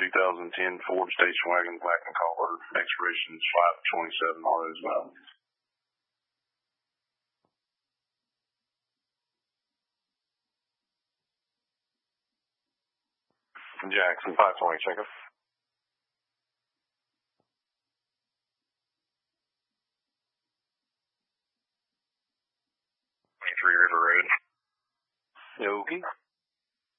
2010 Ford station wagon, black and color. Expiration is 5/27 on as well. Jackson 520, check it. 23 River Road. Okay.